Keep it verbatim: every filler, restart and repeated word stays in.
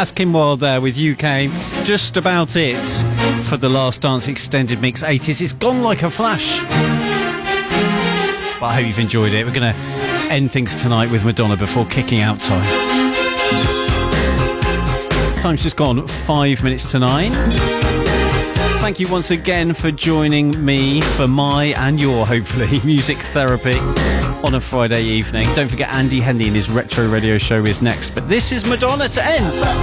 That's Kim Wilde there with U K. Just about it for the Last Dance Extended Mix eighties. It's gone like a flash. But I hope you've enjoyed it. We're going to end things tonight with Madonna before kicking out time. Time's just gone five minutes to nine. Thank you once again for joining me for my and your, hopefully, music therapy on a Friday evening. Don't forget Andy Henley and his retro radio show is next. But this is Madonna to end.